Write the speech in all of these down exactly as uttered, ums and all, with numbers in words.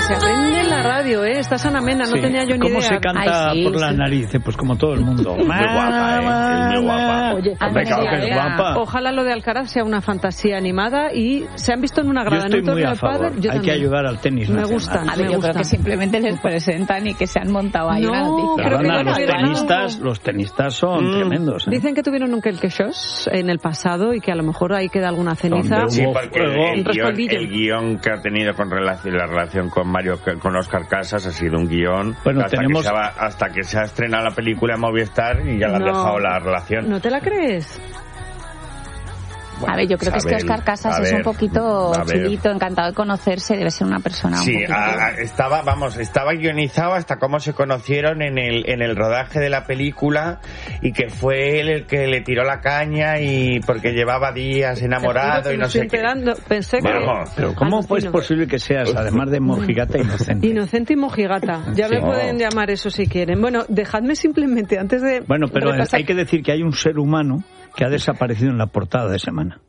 se aprende en la radio, ¿eh? Está Ana Mena, no sí. tenía yo ni ¿Cómo idea. ¿Cómo se canta Ay, sí, por sí. la nariz? Pues como todo el mundo. Muy guapa, ¿eh? Es muy guapa. Oye, Hombre, claro que es guapa. Ojalá lo de Alcaraz sea una fantasía animada y se han visto en una grada. Yo estoy muy a favor. Padre, yo Hay que ayudar al tenis me nacional. gusta, a ver, me yo gusta. creo que simplemente les presentan y que se han montado ahí no, una noticia. Creo que los, no tenistas, los tenistas son mm. tremendos. ¿eh? Dicen que tuvieron un quelquechos en el pasado y que a lo mejor ahí queda alguna ceniza. Sí, porque el, el, guión, el guión que ha tenido con relación, la relación con Mario, con Óscar Casas ha sido un guión bueno, hasta, tenemos... que se va, hasta que se ha estrenado la película en Movistar y ya le han no, dejado la relación. ¿No te la crees? Bueno, a ver, yo creo que es que Óscar Casas es un poquito chulito, encantado de conocerse, debe ser una persona sí, un poquito... a, estaba, vamos, estaba guionizado hasta cómo se conocieron en el en el rodaje de la película y que fue él el que le tiró la caña y porque llevaba días enamorado y no sé qué. Pensé que... Vamos, pero ¿cómo es posible que seas, además de mojigata, inocente? Inocente y mojigata, ya sí. me pueden llamar eso si quieren. Bueno, dejadme simplemente antes de... Bueno, pero repasar... hay que decir que hay un ser humano que ha desaparecido en la portada de Semana.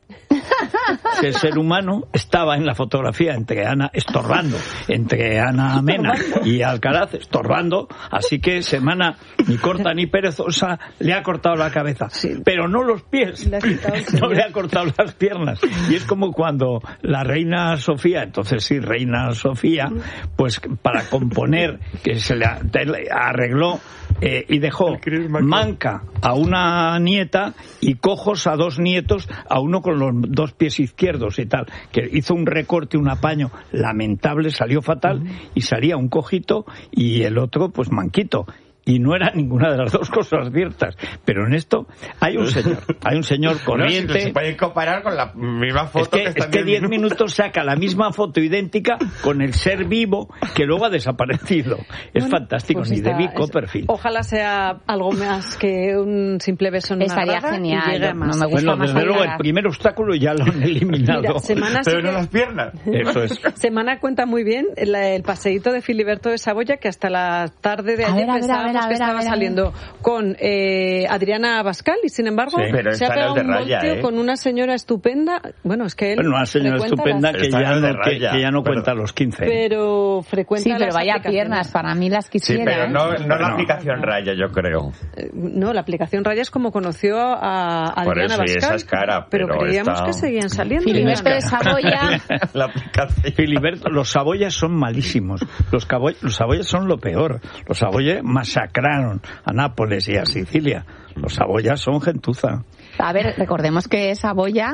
El ser humano estaba en la fotografía entre Ana estorbando, entre Ana Mena y Alcaraz estorbando, así que Semana ni corta ni perezosa le ha cortado la cabeza, sí. pero no los pies, le no le ha cortado las piernas. Y es como cuando la reina Sofía, entonces sí, reina Sofía, pues para componer, que se le arregló eh, y dejó manca a una nieta y cojos a dos nietos, a uno con los dos pies izquierdos y tal, que hizo un recorte, un apaño lamentable, salió fatal, uh-huh. y salía un cojito y el otro pues manquito. Y no era ninguna de las dos cosas ciertas. Pero en esto hay un señor, hay un señor corriente. No, si se puede comparar con la misma foto. Es que, que es que diez minutos. minutos saca la misma foto idéntica con el ser vivo que luego ha desaparecido. Es bueno, fantástico, pues ni está, David Copperfield. Ojalá sea algo más que un simple beso en una Estaría grada genial. No me gusta bueno, más desde luego el primer obstáculo ya lo han eliminado. Mira, Semana pero sí no que... las piernas. Eso es. Semana cuenta muy bien el, el paseíto de Filiberto de Saboya, que hasta la tarde de ayer pensábamos que estaba saliendo con eh, Adriana Abascal y sin embargo sí, pero se ha pegado un raya, volteo ¿eh? con una señora estupenda. Bueno, es que él bueno, una señora estupenda que ya, no, que, que ya no cuenta los quince. Pero frecuenta sí, pero vaya piernas, para mí las quisiera. Sí, pero no, ¿eh? no la aplicación Raya, yo creo. Eh, no, la aplicación Raya es como conoció a Adriana Por eso, Abascal. Y esa es cara, pero, pero creíamos esta... que seguían saliendo. Filiberto de Saboya. La aplicación. Filiberto, los Saboyas son malísimos. Los, cabo... los Saboyas son lo peor. Los Saboyas masacraron a Nápoles y a Sicilia. Los Saboyas son gentuza. A ver, recordemos que Saboya...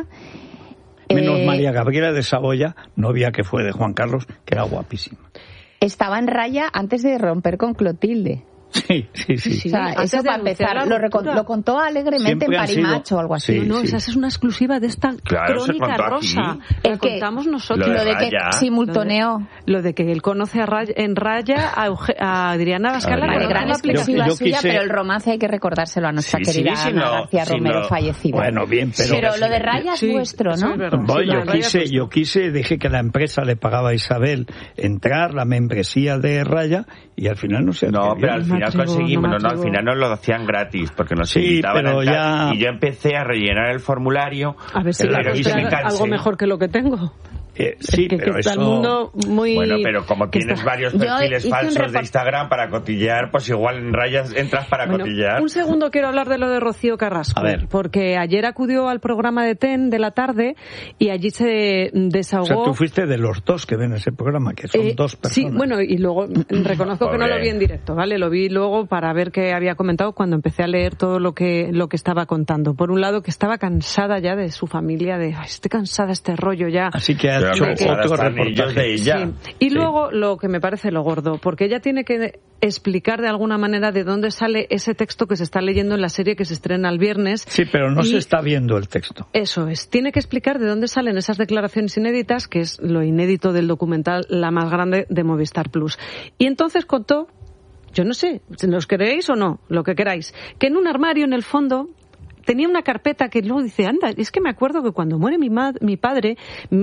Menos eh... María Gabriela de Saboya, novia que fue de Juan Carlos, que era guapísima. Estaba en raya antes de romper con Clotilde. Sí, sí, sí. sí o sea, eso para empezar, lo, recon- lo contó alegremente Siempre en Parimacho o algo así. Sí, no, no, sí. esa es una exclusiva de esta claro, crónica rosa. El que contamos nosotros. Lo de, lo de que simultoneó. Lo de, lo de que él conoce a Raya, en Raya a, Euge- a Adriana Abascal. Vale, gran exclusiva yo, yo suya, quise... pero el romance hay que recordárselo a nuestra sí, querida sí, Ana no, García sí, Romero, no. fallecida. Bueno, bien, pero... Pero lo de Raya es sí, vuestro, ¿no? Es Voy, sí, yo, quise, yo quise, dije que la empresa le pagaba a Isabel entrar, la membresía de Raya, y al final no se No, pero al final atrevo, conseguimos, no, no, no, al final nos lo hacían gratis, porque nos sí, invitaban pero a ya... y yo empecé a rellenar el formulario. A ver si me algo mejor que lo que tengo. Eh, sí, que, pero que eso... está el mundo muy... Bueno, pero como tienes está... varios perfiles falsos report... de Instagram para cotillear, pues igual en Rayas entras para bueno, cotillear. Un segundo quiero hablar de lo de Rocío Carrasco. A ver. Porque ayer acudió al programa de T E N de la tarde y allí se desahogó... O sea, tú fuiste de los dos que ven ese programa, que son eh, dos personas. Sí, bueno, y luego reconozco que no lo vi en directo, ¿vale? Lo vi luego para ver qué había comentado cuando empecé a leer todo lo que lo que estaba contando. Por un lado, que estaba cansada ya de su familia, de Ay, estoy cansada de este rollo ya. Así que ha hecho otro reportaje de ella. Sí. Y sí. luego lo que me parece lo gordo, porque ella tiene que explicar de alguna manera de dónde sale ese texto que se está leyendo en la serie que se estrena el viernes. Sí, pero no y se está viendo el texto. Eso es. Tiene que explicar de dónde salen esas declaraciones inéditas, que es lo inédito del documental La más grande de Movistar Plus. Y entonces contó, yo no sé, si los queréis o no, lo que queráis, que en un armario en el fondo tenía una carpeta que luego dice, anda, es que me acuerdo que cuando muere mi, ma- mi padre,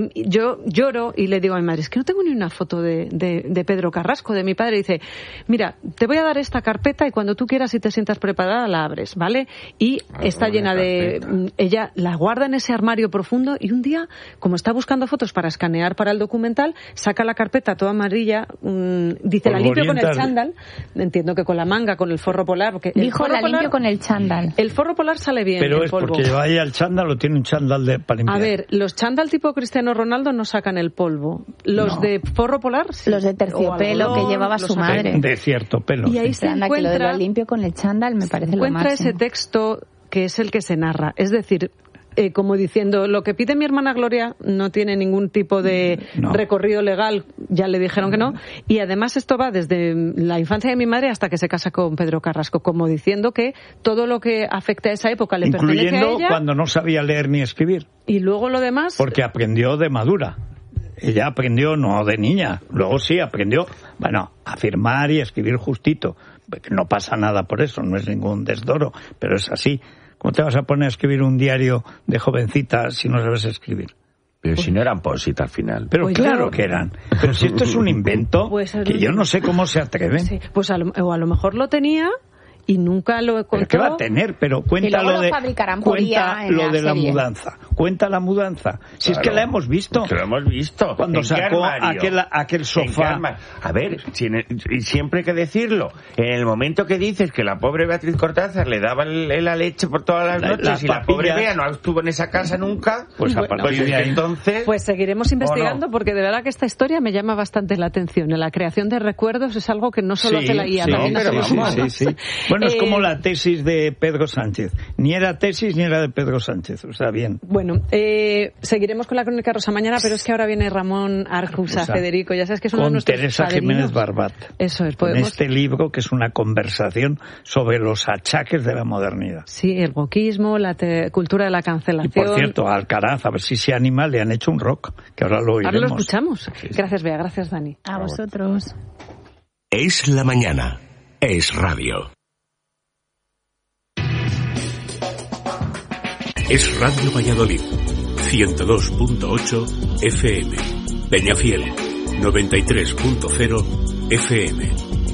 yo lloro y le digo a mi madre, es que no tengo ni una foto de, de, de Pedro Carrasco, de mi padre. Y dice, mira, te voy a dar esta carpeta y cuando tú quieras y te sientas preparada la abres, ¿vale? Y ah, está llena de... Carpeta. Ella la guarda en ese armario profundo y un día, como está buscando fotos para escanear para el documental, saca la carpeta toda amarilla, mmm, dice, la limpio con el chándal, entiendo que con la manga, con el forro polar. Porque Dijo, la polar, limpio con el chándal. El forro polar sale bien. Pero el es polvo. porque vaya al chándal o tiene un chándal de, para limpiar. A ver, los chándal tipo Cristiano Ronaldo no sacan el polvo. Los no. de forro polar, sí. Los de terciopelo que llevaba su madre. De cierto pelo. Y ahí sí. se Anda, encuentra, que lo de lo limpio con el chándal me parece lo máximo. Encuentra ese texto que es el que se narra. Es decir, Eh, como diciendo, lo que pide mi hermana Gloria no tiene ningún tipo de no. recorrido legal, ya le dijeron que no, y además esto va desde la infancia de mi madre hasta que se casa con Pedro Carrasco, como diciendo que todo lo que afecta a esa época le pertenece a ella. Incluyendo cuando no sabía leer ni escribir. Y luego lo demás... Porque aprendió de madura. Ella aprendió, no de niña, luego sí aprendió, bueno, a firmar y a escribir justito. No pasa nada por eso, no es ningún desdoro, pero es así. ¿Cómo te vas a poner a escribir un diario de jovencita si no sabes escribir? Pero si no eran posit al final. Pero pues claro yo... que eran. Pero si esto es un invento, pues que yo no sé cómo se atreven. Sí. Pues a lo, o a lo mejor lo tenía y nunca lo contó. ¿Pero qué va a tener? Pero cuenta lo de, cuenta lo de la mudanza. Cuenta la mudanza. Si claro, es que la hemos visto. Que lo hemos visto. Cuando sacó aquel, aquel sofá. A ver, si en el, y siempre hay que decirlo. En el momento que dices que la pobre Beatriz Cortázar le daba el, la leche por todas las noches la, y la pobre Bea no estuvo en esa casa nunca, pues, bueno, a partir pues de ahí entonces... Pues seguiremos investigando no. porque de verdad que esta historia me llama bastante la atención. La creación de recuerdos es algo que no solo sí, hace la I A. Sí, también pero hace vamos, sí, sí, sí. Bueno, es eh, como la tesis de Pedro Sánchez. Ni era tesis ni era de Pedro Sánchez. O sea, bien. Bueno, eh, seguiremos con la crónica Rosa mañana, pero es que ahora viene Ramón Arjusa, o sea, Federico. Ya sabes que es uno de nuestros Teresa padrinos. Jiménez Barbat. Eso es. Podemos... Con este libro que es una conversación sobre los achaques de la modernidad. Sí, el wokismo, la te... cultura de la cancelación. Y por cierto, a Alcaraz, a ver si se anima, le han hecho un rock, que ahora lo oiremos. Ahora lo escuchamos. Sí, sí. Gracias, Bea. Gracias, Dani. A vosotros. Es la mañana. Es radio. Es Radio Valladolid, ciento dos punto ocho F M. Peñafiel, noventa y tres punto cero F M.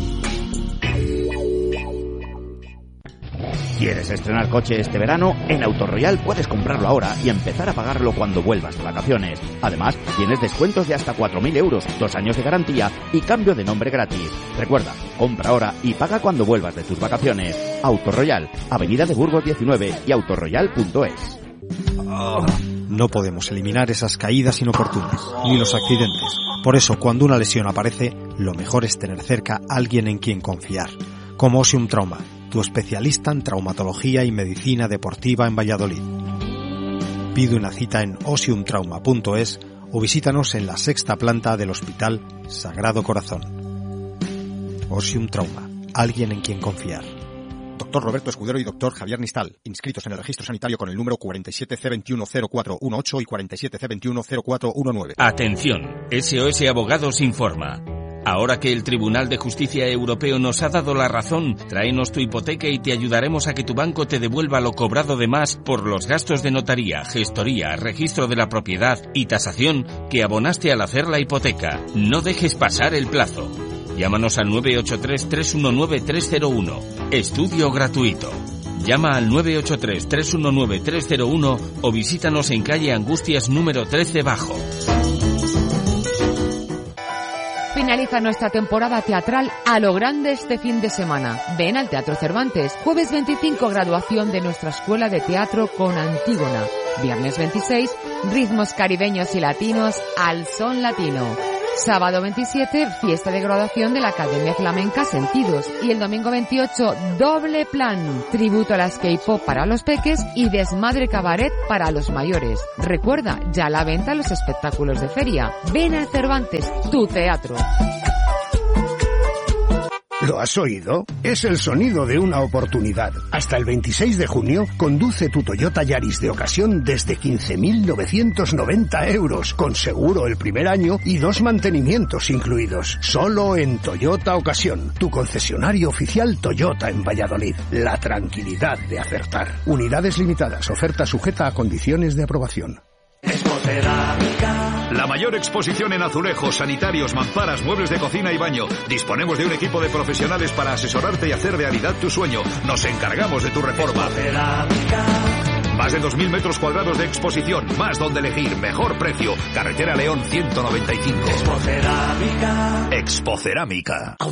¿Quieres estrenar coche este verano? En Autoroyal puedes comprarlo ahora y empezar a pagarlo cuando vuelvas de vacaciones. Además, tienes descuentos de hasta cuatro mil euros, dos años de garantía y cambio de nombre gratis. Recuerda, compra ahora y paga cuando vuelvas de tus vacaciones. Autoroyal, Avenida de Burgos diecinueve y autoroyal punto es. Oh, no podemos eliminar esas caídas inoportunas, ni los accidentes. Por eso, cuando una lesión aparece, lo mejor es tener cerca a alguien en quien confiar. Como Osium Trauma, tu especialista en traumatología y medicina deportiva en Valladolid. Pide una cita en osium trauma punto es o visítanos en la sexta planta del Hospital Sagrado Corazón. Osium Trauma, alguien en quien confiar. Doctor Roberto Escudero y Doctor Javier Nistal, inscritos en el registro sanitario con el número cuarenta y siete C veintiuno cero cuatro dieciocho y cuarenta y siete C veintiuno cero cuatro diecinueve. Atención, S O S Abogados informa. Ahora que el Tribunal de Justicia Europeo nos ha dado la razón, tráenos tu hipoteca y te ayudaremos a que tu banco te devuelva lo cobrado de más por los gastos de notaría, gestoría, registro de la propiedad y tasación que abonaste al hacer la hipoteca. No dejes pasar el plazo. Llámanos al nueve ocho tres, tres uno nueve, tres cero uno. Estudio gratuito. Llama al nueve ocho tres, tres uno nueve, tres cero uno o visítanos en calle Angustias número trece Bajo. Finaliza nuestra temporada teatral a lo grande este fin de semana. Ven al Teatro Cervantes. Jueves veinticinco, graduación de nuestra escuela de teatro con Antígona. Viernes veintiséis, ritmos caribeños y latinos al son latino. Sábado veintisiete, fiesta de graduación de la Academia Flamenca Sentidos. Y el domingo veintiocho, doble plan. Tributo a las K-pop para los peques y desmadre cabaret para los mayores. Recuerda, ya a la venta los espectáculos de feria. Ven al Cervantes, tu teatro. ¿Lo has oído? Es el sonido de una oportunidad. Hasta el veintiséis de junio, conduce tu Toyota Yaris de ocasión desde quince mil novecientos noventa euros, con seguro el primer año y dos mantenimientos incluidos. Solo en Toyota Ocasión, tu concesionario oficial Toyota en Valladolid. La tranquilidad de acertar. Unidades limitadas. Oferta sujeta a condiciones de aprobación. La mayor exposición en azulejos, sanitarios, mamparas, muebles de cocina y baño. Disponemos de un equipo de profesionales para asesorarte y hacer realidad tu sueño. Nos encargamos de tu reforma. Más de dos mil metros cuadrados de exposición, más donde elegir, mejor precio. Carretera León ciento noventa y cinco. Expocerámica. Expocerámica.